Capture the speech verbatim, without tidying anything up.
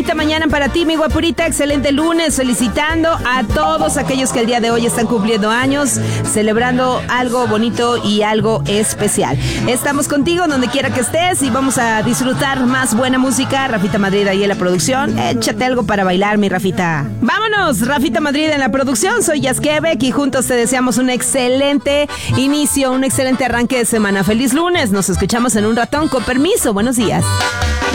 bonita mañana para ti, mi guapurita. Excelente lunes. Felicitando a todos aquellos que el día de hoy están cumpliendo años, celebrando algo bonito y algo especial. Estamos contigo donde quiera que estés y vamos a disfrutar más buena música. Rafita Madrid ahí en la producción. Échate algo para bailar, mi Rafita. Vámonos, Rafita Madrid en la producción. Soy Jazz Quebec y juntos te deseamos un excelente inicio, un excelente arranque de semana. Feliz lunes. Nos escuchamos en un ratón. Con permiso. Buenos días.